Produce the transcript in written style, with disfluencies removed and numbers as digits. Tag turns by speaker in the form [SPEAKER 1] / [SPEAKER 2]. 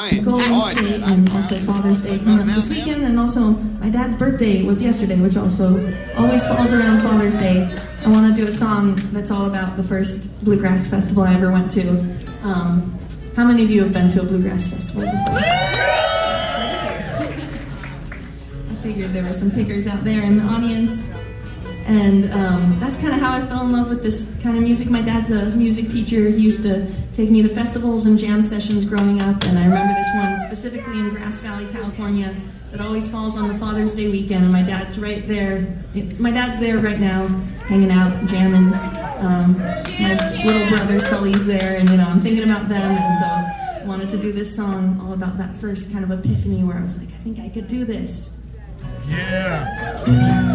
[SPEAKER 1] Golden State, and also Father's Day coming up this weekend, and also my dad's birthday was yesterday, which also always falls around Father's Day. I want to do a song that's all about the first bluegrass festival I ever went to. How many of you have been to a bluegrass festival before? I figured there were some pickers out there in the audience. And that's kind of how I fell in love with this kind of music. My dad's a music teacher. He used to take me to festivals and jam sessions growing up, and I remember this one specifically in Grass Valley, California, that always falls on the Father's Day weekend, and my dad's right there. My dad's there right now, hanging out, jamming. My little brother Sully's there, and I'm thinking about them, and so I wanted to do this song all about that first kind of epiphany where I was like, I think I could do this.
[SPEAKER 2] Yeah.